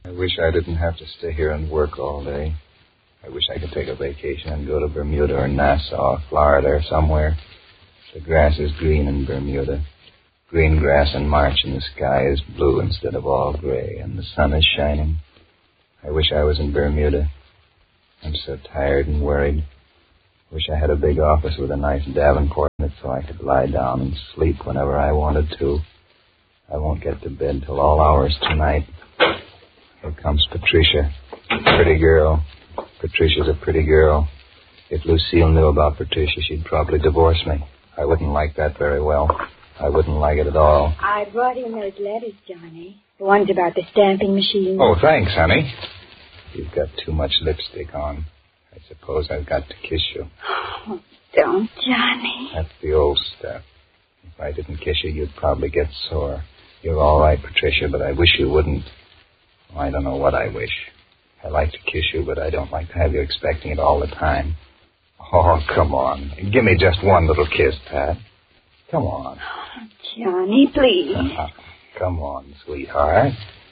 I wish I didn't have to stay here and work all day. I wish I could take a vacation and go to Bermuda or Nassau, Florida or somewhere. The grass is green in Bermuda. Green grass in March and the sky is blue instead of all gray and the sun is shining. I wish I was in Bermuda. I'm so tired and worried. Wish I had a big office with a nice Davenport in it so I could lie down and sleep whenever I wanted to. I won't get to bed till all hours tonight. Here comes Patricia. Pretty girl. Patricia's a pretty girl. If Lucille knew about Patricia, she'd probably divorce me. I wouldn't like that very well. I wouldn't like it at all. I brought in those letters, Johnny. The ones about the stamping machine. Oh, thanks, honey. You've got too much lipstick on. I suppose I've got to kiss you. Oh, don't, Johnny. That's the old stuff. If I didn't kiss you, you'd probably get sore. You're all right, Patricia, but I wish you wouldn't. Oh, I don't know what I wish. I like to kiss you, but I don't like to have you expecting it all the time. Oh, come on. Give me just one little kiss, Pat. Come on. Oh, Johnny, please. Come on, sweetheart.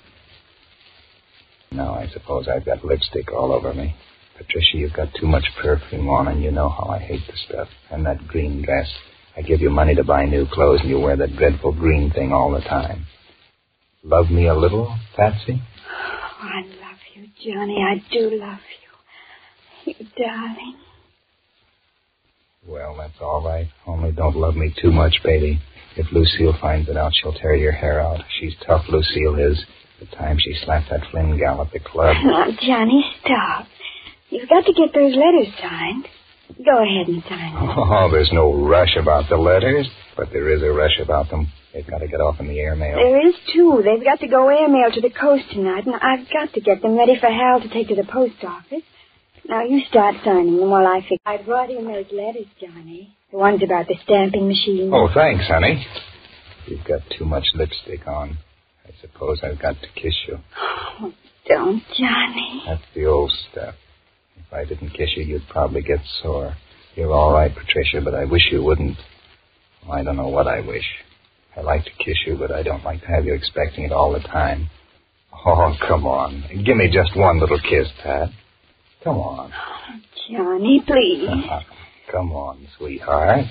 Now I suppose I've got lipstick all over me. Patricia, you've got too much perfume on, and you know how I hate the stuff. And that green dress. I give you money to buy new clothes, and you wear that dreadful green thing all the time. Love me a little, Patsy? Oh, I love you, Johnny. I do love you. You darling. Well, that's all right. Only don't love me too much, baby. If Lucille finds it out, she'll tear your hair out. She's tough, Lucille is. The time she slapped that Flynn gal at the club. Now, Johnny, stop. You've got to get those letters signed. Go ahead and sign them. Oh, there's no rush about the letters, but there is a rush about them. They've got to get off in the airmail. There is, too. They've got to go airmail to the coast tonight, and I've got to get them ready for Hal to take to the post office. Now, you start signing them while I fix. I brought in those letters, Johnny. The ones about the stamping machine. Oh, thanks, honey. You've got too much lipstick on. I suppose I've got to kiss you. Oh, don't, Johnny. That's the old stuff. If I didn't kiss you, you'd probably get sore. You're all right, Patricia, but I wish you wouldn't. Well, I don't know what I wish. I like to kiss you, but I don't like to have you expecting it all the time. Oh, come on. Give me just one little kiss, Pat. Come on. Oh, Johnny, please. Come on, sweetheart.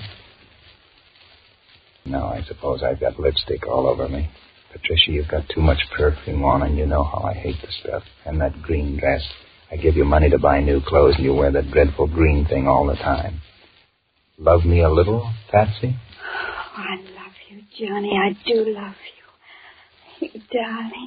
Now I suppose I've got lipstick all over me. Patricia, you've got too much perfume on, and you know how I hate the stuff. And that green dress. I give you money to buy new clothes, and you wear that dreadful green thing all the time. Love me a little, Patsy? Oh, I love you, Johnny. I do love you. You darling.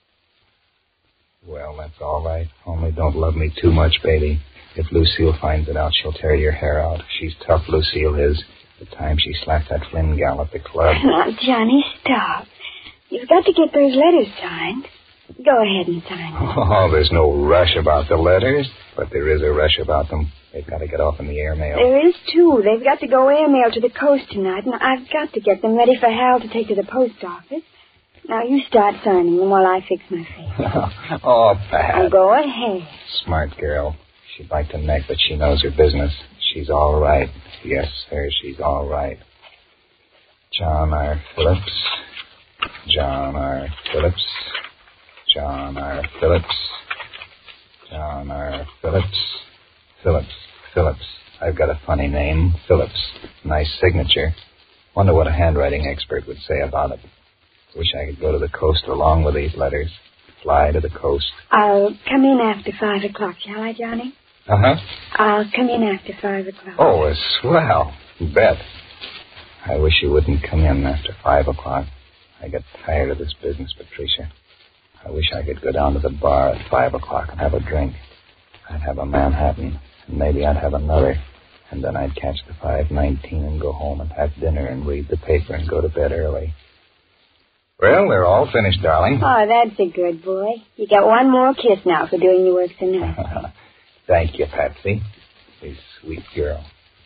Well, that's all right. Only don't love me too much, baby. If Lucille finds it out, she'll tear your hair out. She's tough, Lucille is. The time she slapped that Flynn gal at the club. Now, Johnny, stop. You've got to get those letters signed. Go ahead and sign them. Oh, there's no rush about the letters, but there is a rush about them. They've got to get off in the airmail. There is, too. They've got to go airmail to the coast tonight, and I've got to get them ready for Hal to take to the post office. Now, you start signing them while I fix my face. Oh, Pat. Now, go ahead. Smart girl. She'd like to neck, but she knows her business. She's all right. Yes, sir, she's all right. John R. Phillips. John R. Phillips. John R. Phillips. John R. Phillips. Phillips. I've got a funny name, Phillips. Nice signature. Wonder what a handwriting expert would say about it. Wish I could go to the coast along with these letters. Fly to the coast. I'll come in after 5 o'clock, shall I, Johnny? Uh-huh. I'll come in after 5 o'clock. Oh, swell. You bet. I wish you wouldn't come in after 5 o'clock. I get tired of this business, Patricia. I wish I could go down to the bar at 5 o'clock and have a drink. I'd have a Manhattan, and maybe I'd have another. And then I'd catch the 5:19 and go home and have dinner and read the paper and go to bed early. Well, they're all finished, darling. Oh, that's a good boy. You got one more kiss now for doing your work so nicely. Thank you, Patsy. You sweet girl.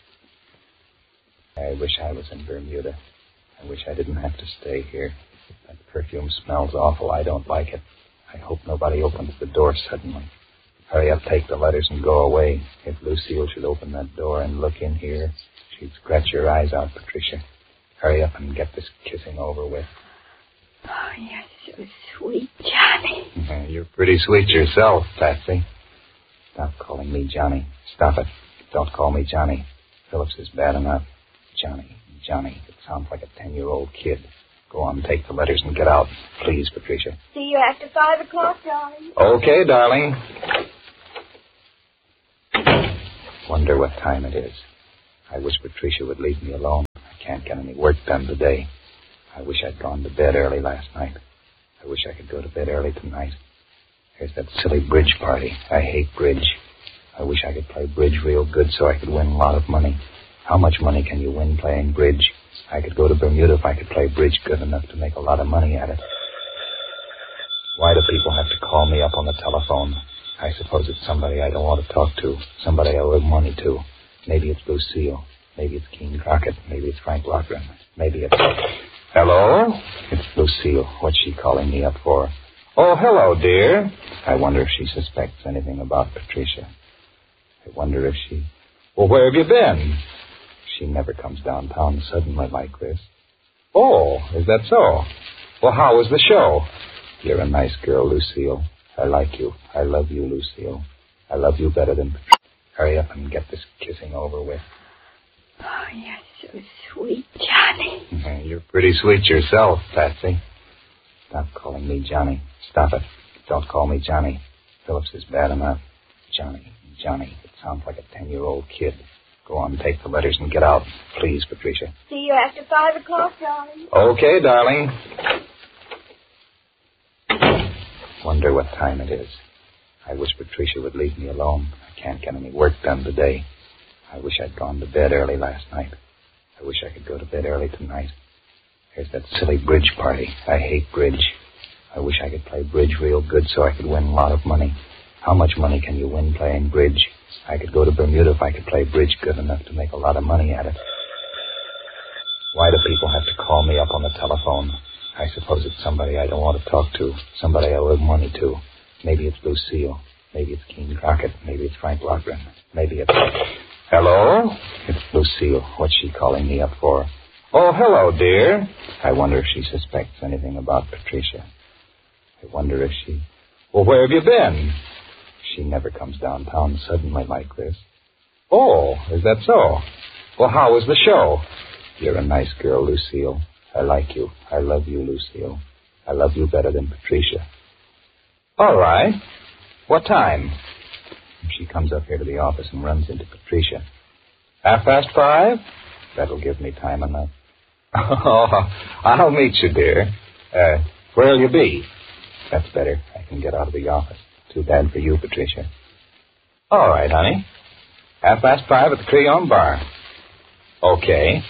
I wish I was in Bermuda. I wish I didn't have to stay here. That perfume smells awful. I don't like it. I hope nobody opens the door suddenly. Hurry up, take the letters, and go away. If Lucille should open that door and look in here, she'd scratch your eyes out, Patricia. Hurry up and get this kissing over with. Oh, you're so sweet, Johnny. You're pretty sweet yourself, Patsy. Stop calling me Johnny. Stop it. Don't call me Johnny. Phillips is bad enough. Johnny. It sounds like a 10-year-old kid. Go on, take the letters and get out. Please, Patricia. See you after 5 o'clock, darling. Okay, darling. Wonder what time it is. I wish Patricia would leave me alone. I can't get any work done today. I wish I'd gone to bed early last night. I wish I could go to bed early tonight. There's that silly bridge party. I hate bridge. I wish I could play bridge real good so I could win a lot of money. How much money can you win playing bridge? I could go to Bermuda if I could play bridge good enough to make a lot of money at it. Why do people have to call me up on the telephone? I suppose it's somebody I don't want to talk to, somebody I owe money to. Maybe it's Lucille. Maybe it's Keene Crockett. Maybe it's Frank Loughran. Maybe it's... Hello? It's Lucille. What's she calling me up for? Oh, hello, dear. I wonder if she suspects anything about Patricia. I wonder if she... Well, where have you been? She never comes downtown suddenly like this. Oh, is that so? Well, how was the show? You're a nice girl, Lucille. I like you. I love you, Lucille. I love you better than Patricia. Hurry up and get this kissing over with. Oh, you're so sweet, Johnny. You're pretty sweet yourself, Patsy. Stop calling me Johnny. Stop it. Don't call me Johnny. Phillips is bad enough. Johnny. It sounds like a 10-year-old kid. Go on, take the letters and get out. Please, Patricia. See you after 5 o'clock, darling. Okay, darling. Wonder what time it is. I wish Patricia would leave me alone. I can't get any work done today. I wish I'd gone to bed early last night. I wish I could go to bed early tonight. There's that silly bridge party. I hate bridge. I wish I could play bridge real good so I could win a lot of money. How much money can you win playing bridge? I could go to Bermuda if I could play bridge good enough to make a lot of money at it. Why do people have to call me up on the telephone? I suppose it's somebody I don't want to talk to, somebody I owe money to. Maybe it's Lucille. Maybe it's Keene Crockett. Maybe it's Frank Loughran. Maybe it's... Hello? It's Lucille. What's she calling me up for? Oh, hello, dear. I wonder if she suspects anything about Patricia. I wonder if she... Well, where have you been? She never comes downtown suddenly like this. Oh, is that so? Well, how was the show? You're a nice girl, Lucille. I like you. I love you, Lucille. I love you better than Patricia. All right. What time? She comes up here to the office and runs into Patricia. 5:30? That'll give me time enough. Oh, I'll meet you, dear. Where'll you be? That's better. I can get out of the office. Too bad for you, Patricia. All right, honey. 5:30 at the Crillon Bar. Okay.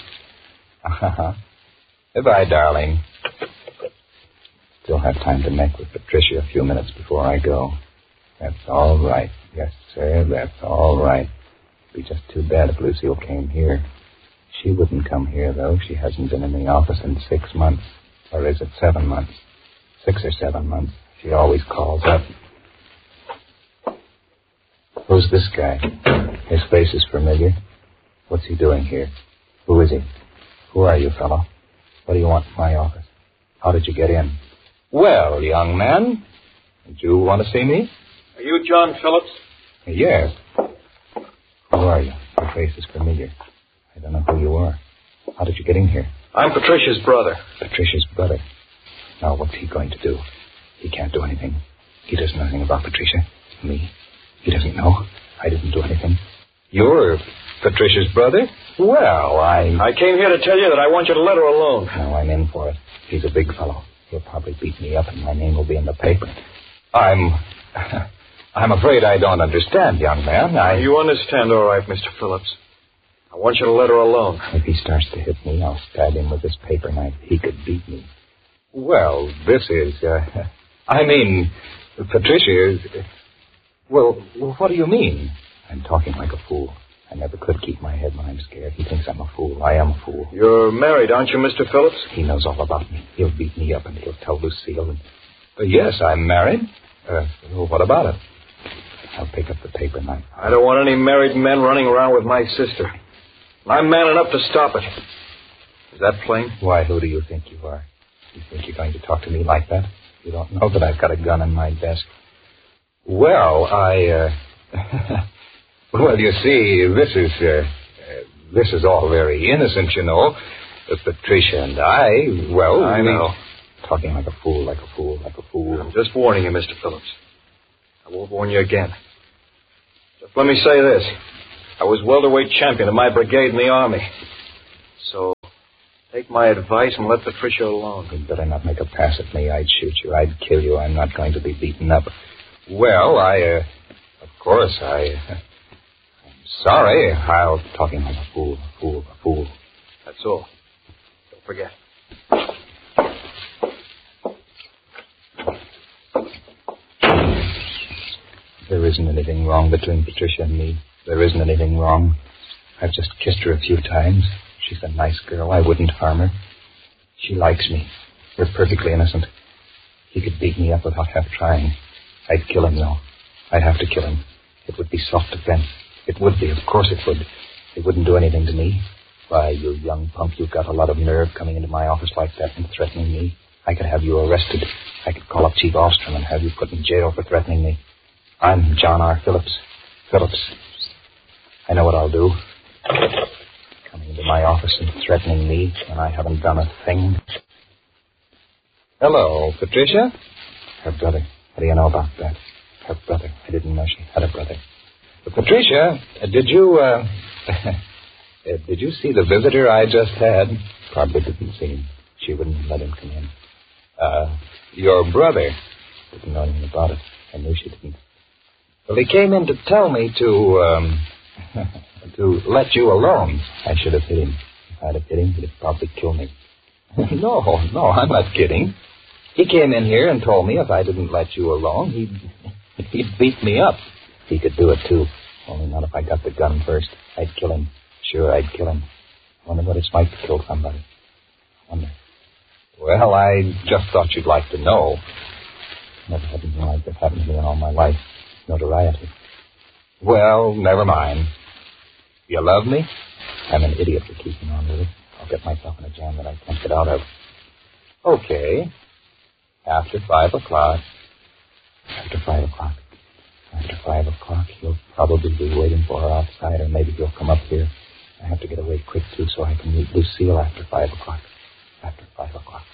Goodbye, darling. Still have time to neck with Patricia a few minutes before I go. That's all right. Yes, sir, that's all right. It'd be just too bad if Lucille came here. She wouldn't come here, though. She hasn't been in the office in 6 months. Or is it 7 months? 6 or 7 months. She always calls up. Who's this guy? His face is familiar. What's he doing here? Who is he? Who are you, fellow? What do you want in my office? How did you get in? Well, young man, did you want to see me? Are you John Phillips? Yes. Who are you? Your face is familiar. I don't know who you are. How did you get in here? I'm Patricia's brother. Patricia's brother. Now, what's he going to do? He can't do anything. He does nothing about Patricia. Me. He doesn't know. I didn't do anything. You're Patricia's brother? Well, I came here to tell you that I want you to let her alone. No, I'm in for it. He's a big fellow. He'll probably beat me up and my name will be in the paper. I'm afraid I don't understand, young man. You understand, all right, Mr. Phillips. I want you to let her alone. If he starts to hit me, I'll stab him with this paper knife. He could beat me. Well, this is, Patricia is... Well, what do you mean? I'm talking like a fool. I never could keep my head when I'm scared. He thinks I'm a fool. I am a fool. You're married, aren't you, Mr. Phillips? He knows all about me. He'll beat me up and he'll tell Lucille. Yes, I'm married. What about it? I'll pick up the paper knife. I don't want any married men running around with my sister. I'm man enough to stop it. Is that plain? Why, who do you think you are? You think you're going to talk to me like that? You don't know that I've got a gun in my desk. Well, well, you see, this is all very innocent, you know. Patricia and I, well... I know. Talking like a fool, like a fool, like a fool. I'm just warning you, Mr. Phillips. I won't warn you again. Just let me say this. I was welterweight champion of my brigade in the Army. So, take my advice and let Patricia alone. You'd better not make a pass at me. I'd shoot you. I'd kill you. I'm not going to be beaten up. Well, I'm sorry. I'll talking like a fool, a fool, a fool. That's all. Don't forget. There isn't anything wrong between Patricia and me. There isn't anything wrong. I've just kissed her a few times. She's a nice girl. I wouldn't harm her. She likes me. We're perfectly innocent. He could beat me up without half trying. I'd kill him, though. I'd have to kill him. It would be self-defense. It would be. Of course it would. It wouldn't do anything to me. Why, you young punk, you've got a lot of nerve coming into my office like that and threatening me. I could have you arrested. I could call up Chief Ostrom and have you put in jail for threatening me. I'm John R. Phillips. Phillips. I know what I'll do. Coming into my office and threatening me when I haven't done a thing. Hello, Patricia? Her brother. What do you know about that? Her brother. I didn't know she had a brother. But Patricia, did you see the visitor I just had? Probably didn't see him. She wouldn't let him come in. Your brother. Didn't know anything about it. I knew she didn't. Well, he came in to tell me to let you alone. I should have hit him. If I'd have hit him, he'd have probably killed me. No, I'm not kidding. He came in here and told me if I didn't let you alone, he'd beat me up. He could do it, too. Only not if I got the gun first. I'd kill him. Sure, I'd kill him. Wonder what it's like to kill somebody. Wonder. Well, I just thought you'd like to know. Never had anything like this happen to me in all my life. Notoriety. Well, never mind. You love me? I'm an idiot for keeping on with it. I'll get myself in a jam that I can't get out of. Okay. After 5 o'clock. After 5 o'clock. After 5 o'clock, you'll probably be waiting for her outside, or maybe you'll come up here. I have to get away quick, too, so I can meet Lucille after 5 o'clock. After 5 o'clock.